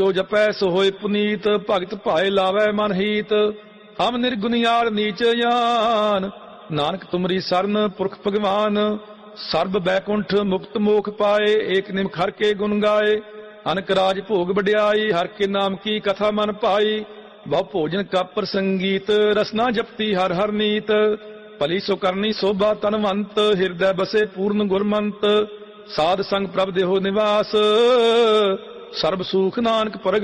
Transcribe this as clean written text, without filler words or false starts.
ਜੋ ਜਪੈ ਸੋ ਹੋਏ ਪੁਨੀਤ, ਭਗਤ ਭਾਏ ਲਾਵੈ ਮਨ ਹੀਤ। ਹਮ ਨਿਰਗੁਨਿਆਰ ਨੀਚ ਜਾਨ, ਨਾਨਕ ਤੁਮਰੀ ਸਰਨ ਪੁਰਖ ਭਗਵਾਨ। ਸਰਬ ਬੈਕੁੰਠ ਮੁਕਤ ਮੋਖ ਪਾਏ, ਏਕ ਨਿਮਖ ਹਰਿ ਕੇ ਗੁਣ ਗਾਏ। ਅਨਕ ਰਾਜ ਭੋਗ ਵਡਿਆਈ, ਹਰਿ ਕੇ ਨਾਮ ਕੀ ਕਥਾ ਮਨ ਭਾਈ। ਬਹੁ ਭੋਜਨ ਕਾ ਪ੍ਰਸੰਗੀਤ, ਰਸਨਾ ਜਪਤੀ ਹਰ ਹਰ ਨੀਤ। ਭਲੀ ਸੋ ਕਰਨੀ ਸੋਭਾ ਤਨਵੰਤ, ਹਿਰਦੈ ਬਸੇ ਪੂਰਨ ਗੁਰਮੰਤ। ਸਾਧ ਸੰਗ ਪ੍ਰਭ ਦੇਹੋ ਨਿਵਾਸ, ਸਰਬ ਸੂਖ ਨਾਨਕ ਪ੍ਰਗਟ